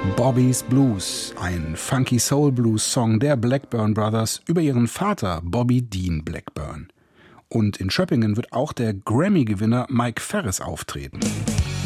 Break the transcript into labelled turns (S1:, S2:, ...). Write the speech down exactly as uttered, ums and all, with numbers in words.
S1: Bobby's Blues, ein funky Soul-Blues-Song der Blackburn Brothers über ihren Vater Bobby Dean Blackburn. Und in Schöppingen wird auch der Grammy-Gewinner Mike Ferris auftreten.